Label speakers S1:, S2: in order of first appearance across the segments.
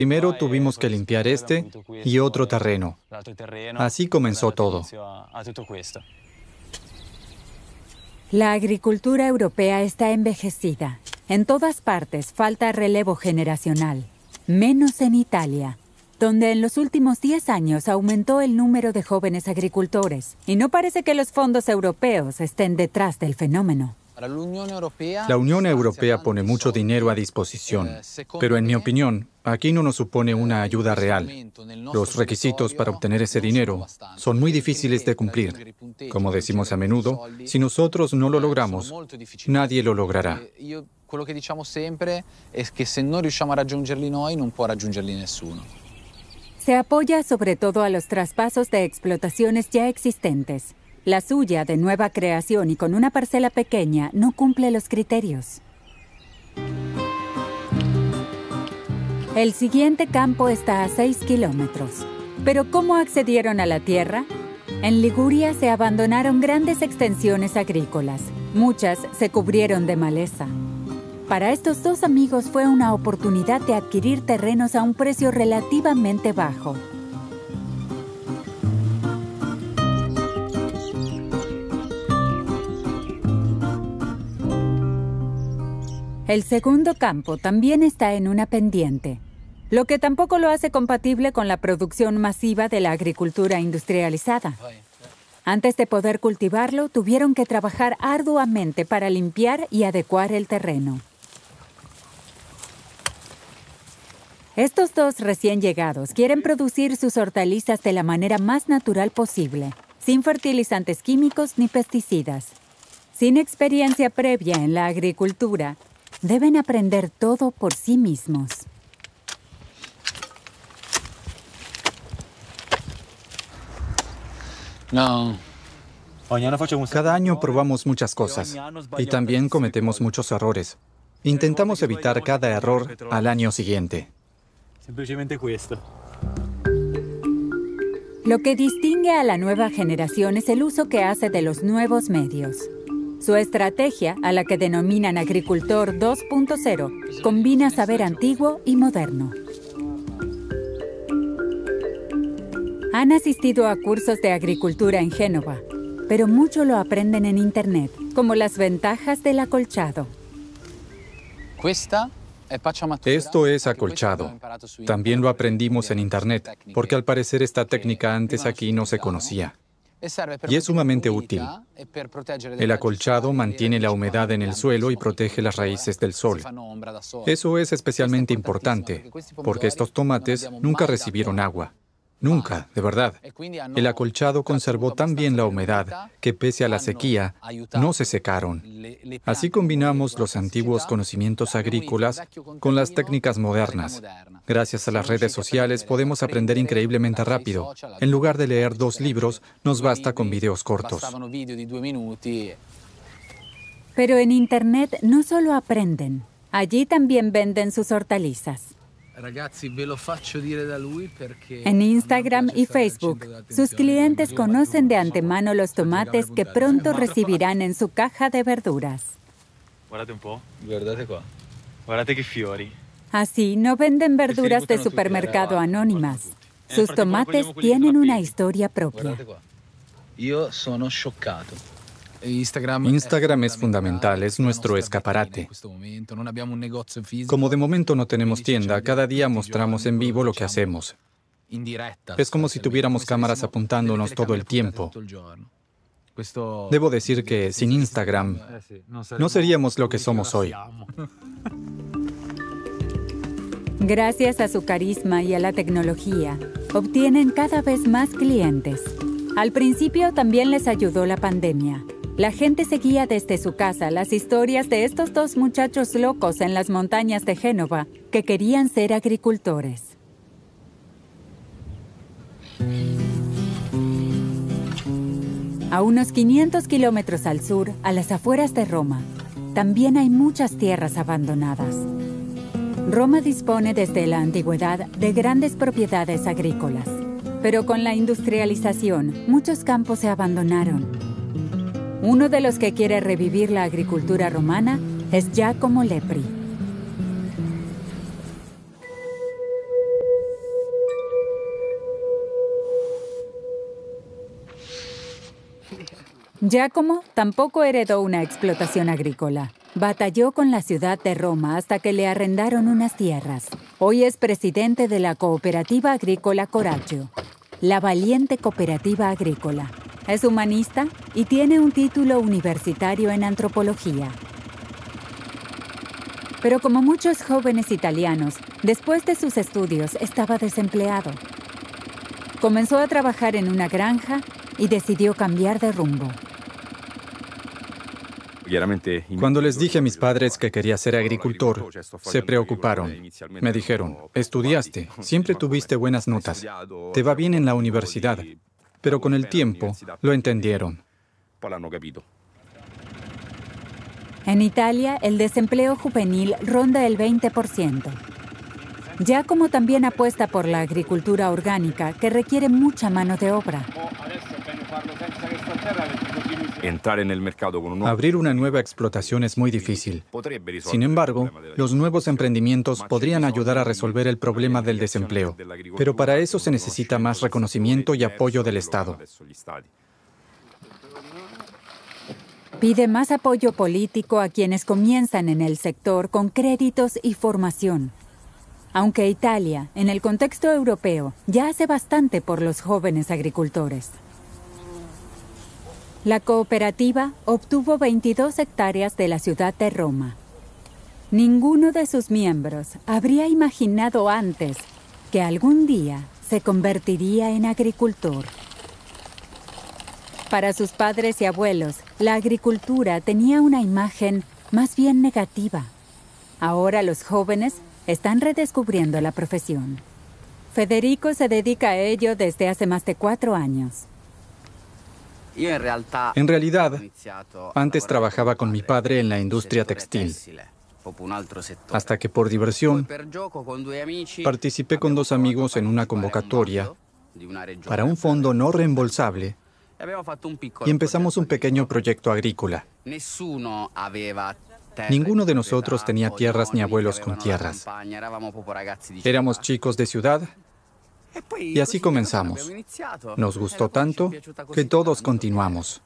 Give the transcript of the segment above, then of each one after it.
S1: Primero tuvimos que limpiar este y otro terreno. Así comenzó todo.
S2: La agricultura europea está envejecida. En todas partes falta relevo generacional, menos en Italia, donde en los últimos 10 años aumentó el número de jóvenes agricultores. Y no parece que los fondos europeos estén detrás del fenómeno.
S1: La Unión Europea pone mucho dinero a disposición, pero en mi opinión, aquí no nos supone una ayuda real. Los requisitos para obtener ese dinero son muy difíciles de cumplir. Como decimos a menudo, si nosotros no lo logramos, nadie lo logrará.
S3: Quello che diciamo sempre è che se non riusciamo a raggiungerli noi, non può raggiungerli nessuno.
S2: Se apoya sobre todo a los traspasos de explotaciones ya existentes. La suya, de nueva creación y con una parcela pequeña, no cumple los criterios. El siguiente campo está a 6 kilómetros. ¿Pero cómo accedieron a la tierra? En Liguria se abandonaron grandes extensiones agrícolas. Muchas se cubrieron de maleza. Para estos dos amigos fue una oportunidad de adquirir terrenos a un precio relativamente bajo. El segundo campo también está en una pendiente, lo que tampoco lo hace compatible con la producción masiva de la agricultura industrializada. Antes de poder cultivarlo, tuvieron que trabajar arduamente para limpiar y adecuar el terreno. Estos dos recién llegados quieren producir sus hortalizas de la manera más natural posible, sin fertilizantes químicos ni pesticidas. Sin experiencia previa en la agricultura, deben aprender todo por sí mismos.
S3: No.
S1: Cada año probamos muchas cosas y también cometemos muchos errores. Intentamos evitar cada error al año siguiente.
S2: Lo que distingue a la nueva generación es el uso que hace de los nuevos medios. Su estrategia, a la que denominan Agricultor 2.0, combina saber antiguo y moderno. Han asistido a cursos de agricultura en Génova, pero mucho lo aprenden en Internet, como las ventajas del acolchado.
S1: Esto es acolchado. También lo aprendimos en Internet, porque al parecer esta técnica antes aquí no se conocía. Y es sumamente útil. El acolchado mantiene la humedad en el suelo y protege las raíces del sol. Eso es especialmente importante, porque estos tomates nunca recibieron agua. Nunca, de verdad. El acolchado conservó tan bien la humedad que pese a la sequía, no se secaron. Así combinamos los antiguos conocimientos agrícolas con las técnicas modernas. Gracias a las redes sociales podemos aprender increíblemente rápido. En lugar de leer 2 libros, nos basta con videos cortos.
S2: Pero en Internet no solo aprenden, allí también venden sus hortalizas. En Instagram y Facebook, sus clientes conocen de antemano los tomates que pronto recibirán en su caja de verduras.
S4: Guardate un po'. Guardate qua. Guardate che fiori.
S2: Así no venden verduras de supermercado anónimas. Sus tomates tienen una historia propia.
S3: Yo sono scioccato.
S1: Instagram es fundamental, es nuestro escaparate. Como de momento no tenemos tienda, cada día mostramos en vivo lo que hacemos. Es como si tuviéramos cámaras apuntándonos todo el tiempo. Debo decir que sin Instagram no seríamos lo que somos hoy.
S2: Gracias a su carisma y a la tecnología, obtienen cada vez más clientes. Al principio también les ayudó la pandemia. La gente seguía desde su casa las historias de estos dos muchachos locos en las montañas de Génova que querían ser agricultores. A unos 500 kilómetros al sur, a las afueras de Roma, también hay muchas tierras abandonadas. Roma dispone desde la antigüedad de grandes propiedades agrícolas, pero con la industrialización, muchos campos se abandonaron. Uno de los que quiere revivir la agricultura romana es Giacomo Lepri. Giacomo tampoco heredó una explotación agrícola. Batalló con la ciudad de Roma hasta que le arrendaron unas tierras. Hoy es presidente de la cooperativa agrícola Coraggio, la valiente cooperativa agrícola. Es humanista y tiene un título universitario en antropología. Pero como muchos jóvenes italianos, después de sus estudios estaba desempleado. Comenzó a trabajar en una granja y decidió cambiar de rumbo.
S1: Cuando les dije a mis padres que quería ser agricultor, se preocuparon. Me dijeron, estudiaste, siempre tuviste buenas notas, te va bien en la universidad. Pero con el tiempo lo entendieron.
S2: En Italia, el desempleo juvenil ronda el 20%. Giacomo también apuesta por la agricultura orgánica, que requiere mucha mano de obra.
S1: Abrir una nueva explotación es muy difícil. Sin embargo, los nuevos emprendimientos podrían ayudar a resolver el problema del desempleo. Pero para eso se necesita más reconocimiento y apoyo del Estado.
S2: Pide más apoyo político a quienes comienzan en el sector con créditos y formación. Aunque Italia, en el contexto europeo, ya hace bastante por los jóvenes agricultores. La cooperativa obtuvo 22 hectáreas de la ciudad de Roma. Ninguno de sus miembros habría imaginado antes que algún día se convertiría en agricultor. Para sus padres y abuelos, la agricultura tenía una imagen más bien negativa. Ahora los jóvenes están redescubriendo la profesión. Federico se dedica a ello desde hace más de 4 años.
S1: En realidad, antes trabajaba con mi padre en la industria textil, hasta que por diversión participé con 2 amigos en una convocatoria para un fondo no reembolsable y empezamos un pequeño proyecto agrícola. Ninguno de nosotros tenía tierras ni abuelos con tierras. Éramos chicos de ciudad y así comenzamos. Nos gustó tanto que todos continuamos.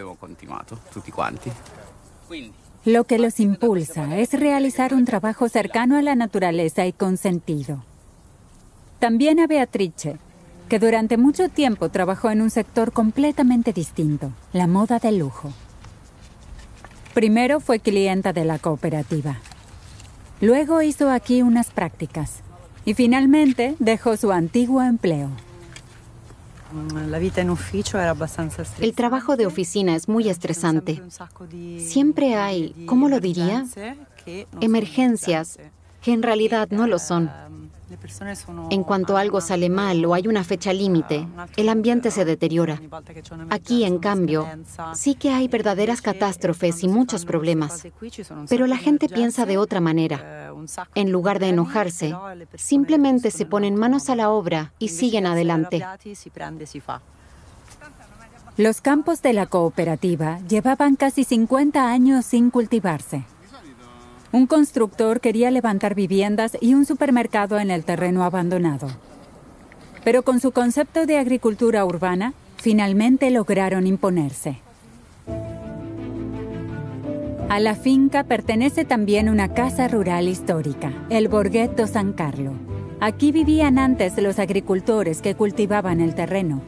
S2: Lo que los impulsa es realizar un trabajo cercano a la naturaleza y con sentido. También a Beatrice, que durante mucho tiempo trabajó en un sector completamente distinto, la moda del lujo. Primero fue clienta de la cooperativa. Luego hizo aquí unas prácticas. Y finalmente dejó su antiguo empleo.
S5: El trabajo de oficina es muy estresante. Siempre hay, ¿cómo lo diría? Emergencias, que en realidad no lo son. En cuanto algo sale mal o hay una fecha límite, el ambiente se deteriora. Aquí, en cambio, sí que hay verdaderas catástrofes y muchos problemas. Pero la gente piensa de otra manera. En lugar de enojarse, simplemente se ponen manos a la obra y siguen adelante.
S2: Los campos de la cooperativa llevaban casi 50 años sin cultivarse. Un constructor quería levantar viviendas y un supermercado en el terreno abandonado. Pero con su concepto de agricultura urbana, finalmente lograron imponerse. A la finca pertenece también una casa rural histórica, el Borghetto San Carlo. Aquí vivían antes los agricultores que cultivaban el terreno.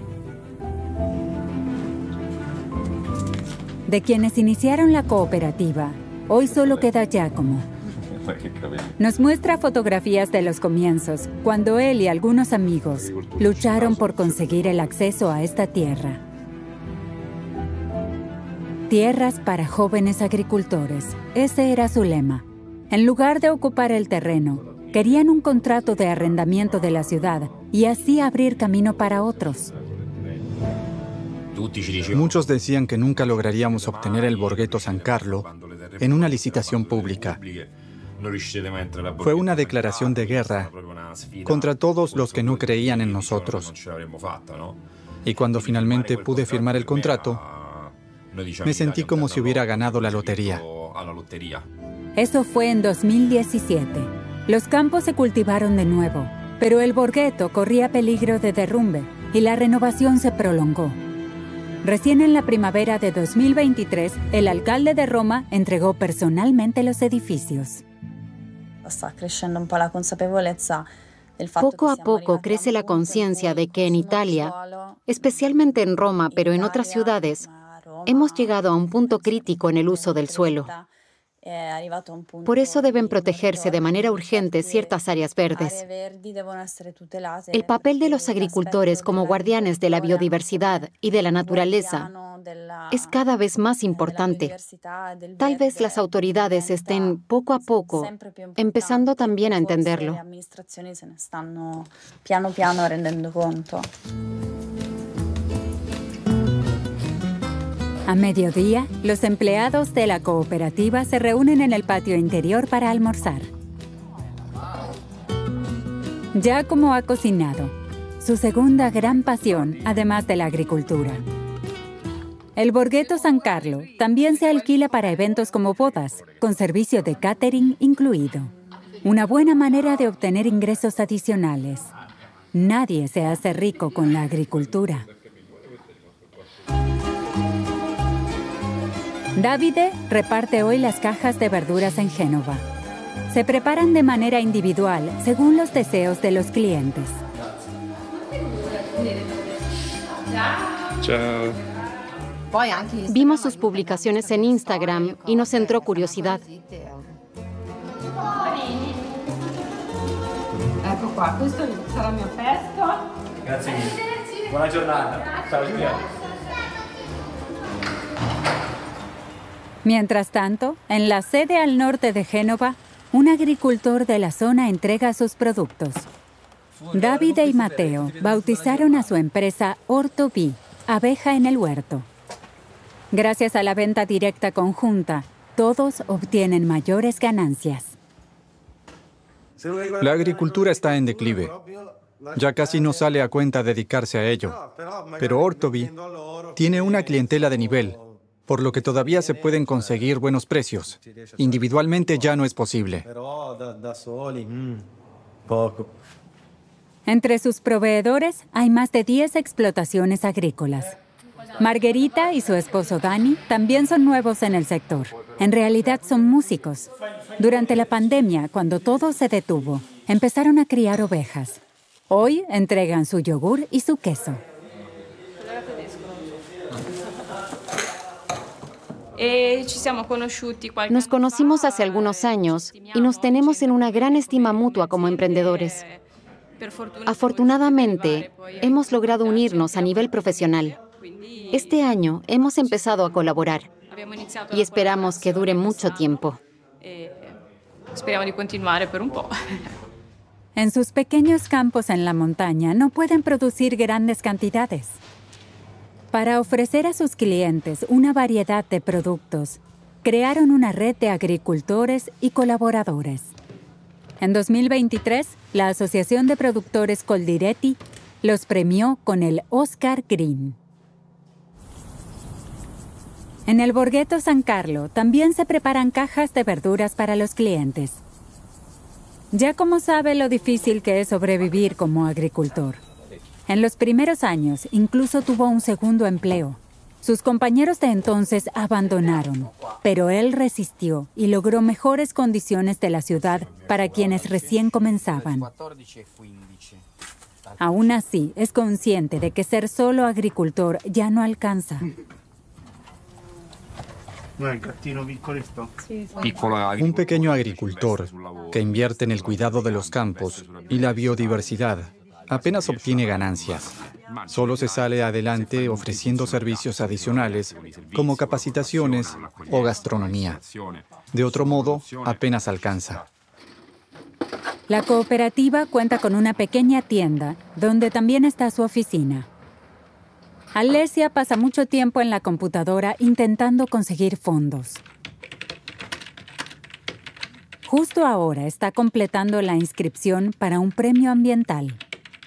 S2: De quienes iniciaron la cooperativa, hoy solo queda Giacomo. Nos muestra fotografías de los comienzos, cuando él y algunos amigos lucharon por conseguir el acceso a esta tierra. Tierras para jóvenes agricultores. Ese era su lema. En lugar de ocupar el terreno, querían un contrato de arrendamiento de la ciudad y así abrir camino para otros.
S1: Muchos decían que nunca lograríamos obtener el Borghetto San Carlo en una licitación pública. Fue una declaración de guerra contra todos los que no creían en nosotros. Y cuando finalmente pude firmar el contrato, me sentí como si hubiera ganado la lotería.
S2: Eso fue en 2017. Los campos se cultivaron de nuevo, pero el Borghetto corría peligro de derrumbe y la renovación se prolongó. Recién en la primavera de 2023, el alcalde de Roma entregó personalmente los edificios.
S5: Poco a poco crece la conciencia de que en Italia, especialmente en Roma, pero en otras ciudades, hemos llegado a un punto crítico en el uso del suelo. Por eso deben protegerse de manera urgente ciertas áreas verdes. El papel de los agricultores como guardianes de la biodiversidad y de la naturaleza es cada vez más importante. Tal vez las autoridades estén poco a poco empezando también a entenderlo.
S2: A mediodía, los empleados de la cooperativa se reúnen en el patio interior para almorzar. Giacomo ha cocinado, su segunda gran pasión, además de la agricultura. El Borghetto San Carlo también se alquila para eventos como bodas, con servicio de catering incluido. Una buena manera de obtener ingresos adicionales. Nadie se hace rico con la agricultura. Davide reparte hoy las cajas de verduras en Génova. Se preparan de manera individual según los deseos de los clientes.
S4: Ciao.
S5: Vimos sus publicaciones en Instagram y nos entró curiosidad.
S6: Ecco qua, questo sarà il mio pesto.
S4: Grazie mille. Buona giornata. Ciao Giulia.
S2: Mientras tanto, en la sede al norte de Génova, un agricultor de la zona entrega sus productos. Davide y Matteo bautizaron a su empresa Orto B, abeja en el huerto. Gracias a la venta directa conjunta, todos obtienen mayores ganancias.
S1: La agricultura está en declive. Ya casi no sale a cuenta dedicarse a ello. Pero Orto B tiene una clientela de nivel, por lo que todavía se pueden conseguir buenos precios. Individualmente ya no es posible.
S2: Entre sus proveedores hay más de 10 explotaciones agrícolas. Margherita y su esposo Dani también son nuevos en el sector. En realidad son músicos. Durante la pandemia, cuando todo se detuvo, empezaron a criar ovejas. Hoy entregan su yogur y su queso.
S5: Nos conocimos hace algunos años y nos tenemos en una gran estima mutua como emprendedores. Afortunadamente, hemos logrado unirnos a nivel profesional. Este año hemos empezado a colaborar y esperamos que dure mucho tiempo.
S2: En sus pequeños campos en la montaña no pueden producir grandes cantidades. Para ofrecer a sus clientes una variedad de productos, crearon una red de agricultores y colaboradores. En 2023, la Asociación de Productores Coldiretti los premió con el Oscar Green. En el Borghetto San Carlo también se preparan cajas de verduras para los clientes. Giacomo sabe lo difícil que es sobrevivir como agricultor. En los primeros años, incluso tuvo un segundo empleo. Sus compañeros de entonces abandonaron, pero él resistió y logró mejores condiciones de la ciudad para quienes recién comenzaban. Aún así, es consciente de que ser solo agricultor ya no alcanza.
S1: Un pequeño agricultor que invierte en el cuidado de los campos y la biodiversidad apenas obtiene ganancias. Solo se sale adelante ofreciendo servicios adicionales como capacitaciones o gastronomía. De otro modo, apenas alcanza.
S2: La cooperativa cuenta con una pequeña tienda donde también está su oficina. Alessia pasa mucho tiempo en la computadora intentando conseguir fondos. Justo ahora está completando la inscripción para un premio ambiental.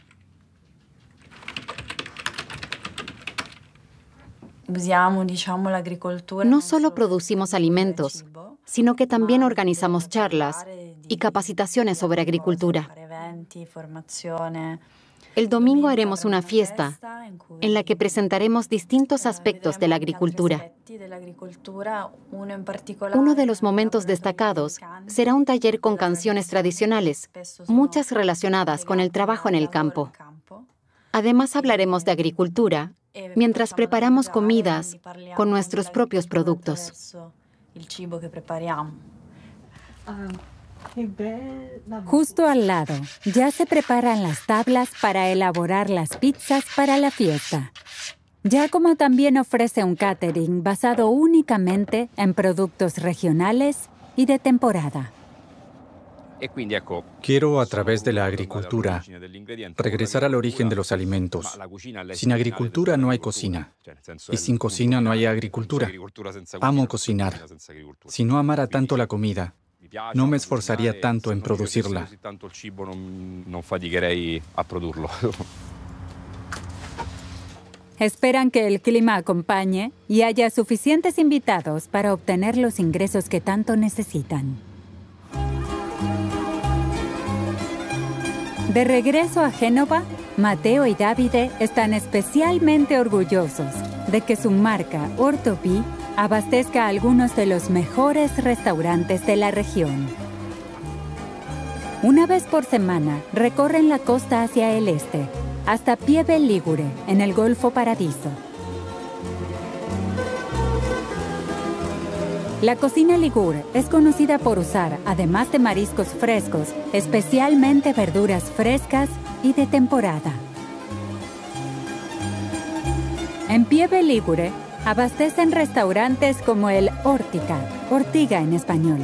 S5: No solo producimos alimentos, sino que también organizamos charlas y capacitaciones sobre agricultura. El domingo haremos una fiesta en la que presentaremos distintos aspectos de la agricultura. Uno de los momentos destacados será un taller con canciones tradicionales, muchas relacionadas con el trabajo en el campo. Además hablaremos de agricultura mientras preparamos comidas con nuestros propios productos.
S2: Justo al lado, ya se preparan las tablas para elaborar las pizzas para la fiesta. Giacomo también ofrece un catering basado únicamente en productos regionales y de temporada.
S1: Quiero, a través de la agricultura, regresar al origen de los alimentos. Sin agricultura no hay cocina. Y sin cocina no hay agricultura. Amo cocinar. Si no amara tanto la comida, no me esforzaría tanto en producirla.
S2: Esperan que el clima acompañe y haya suficientes invitados para obtener los ingresos que tanto necesitan. De regreso a Génova, Matteo y Davide están especialmente orgullosos de que su marca Orto-B abastezca a algunos de los mejores restaurantes de la región. Una vez por semana recorren la costa hacia el este, hasta Pieve Ligure, en el Golfo Paradiso. La cocina ligure es conocida por usar, además de mariscos frescos, especialmente verduras frescas y de temporada. En Pieve Ligure abastecen restaurantes como el Ortica, Ortiga en español.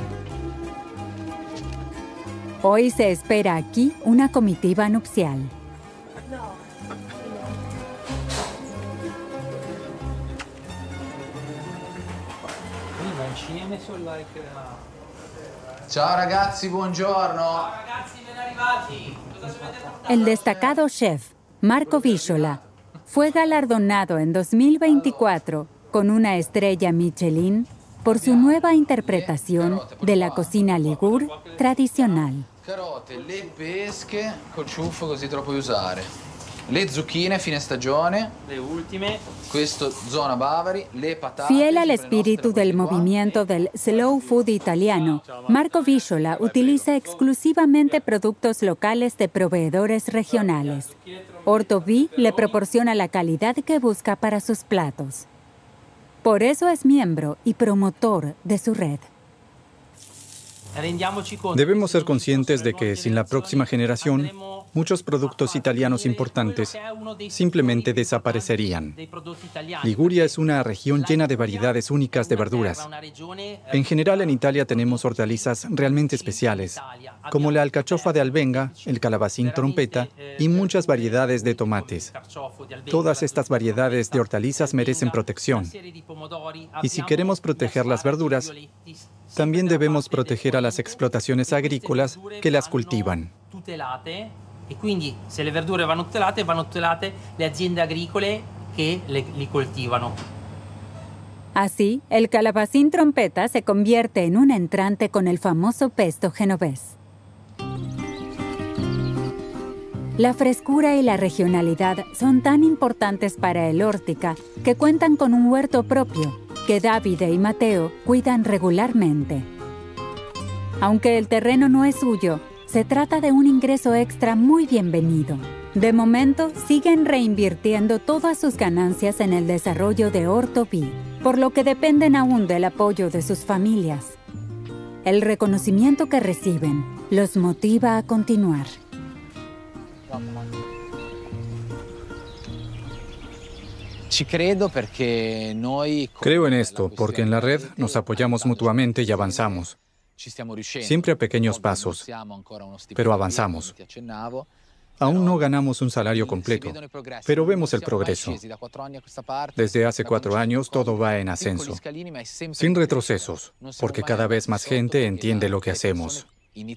S2: Hoy se espera aquí una comitiva nupcial.
S3: Ciao ragazzi, buongiorno.
S7: Ciao ragazzi, ben arrivati.
S2: El destacado chef Marco Víssola fue galardonado en 2024 con una estrella Michelin por su nueva interpretación de la cocina ligur tradicional.
S3: Carote, le pesche col ciuffo così te lo puoi usare. Le zucchine fine stagione.
S7: Le ultime.
S3: Questo zona Bavari, le patate.
S2: Fiel al espíritu del movimiento del slow food italiano, Marco Víssola utiliza exclusivamente productos locales de proveedores regionales. Orto-B le proporciona la calidad que busca para sus platos. Por eso es miembro y promotor de su red.
S1: Debemos ser conscientes de que sin la próxima generación, muchos productos italianos importantes simplemente desaparecerían. Liguria es una región llena de variedades únicas de verduras. En general, en Italia tenemos hortalizas realmente especiales, como la alcachofa de albenga, el calabacín trompeta y muchas variedades de tomates. Todas estas variedades de hortalizas merecen protección. Y si queremos proteger las verduras, también debemos proteger a las explotaciones agrícolas que las cultivan.
S7: E quindi se le verdure vanno tutelate le aziende agricole che li coltivano.
S2: Así, el calabacín trompeta se convierte en un entrante con el famoso pesto genovés. La frescura y la regionalidad son tan importantes para el Ortica que cuentan con un huerto propio que Davide y Matteo cuidan regularmente. Aunque el terreno no es suyo, se trata de un ingreso extra muy bienvenido. De momento, siguen reinvirtiendo todas sus ganancias en el desarrollo de Orto-B, por lo que dependen aún del apoyo de sus familias. El reconocimiento que reciben los motiva a continuar.
S1: Creo en esto porque en la red nos apoyamos mutuamente y avanzamos. Siempre a pequeños pasos, pero avanzamos. Aún no ganamos un salario completo, pero vemos el progreso. Desde hace 4 años todo va en ascenso, sin retrocesos, porque cada vez más gente entiende lo que hacemos.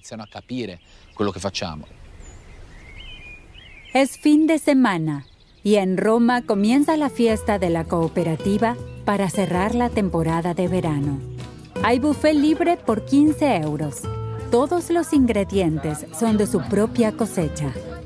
S2: Es fin de semana y en Roma comienza la fiesta de la cooperativa para cerrar la temporada de verano. Hay buffet libre por 15 euros. Todos los ingredientes son de su propia cosecha.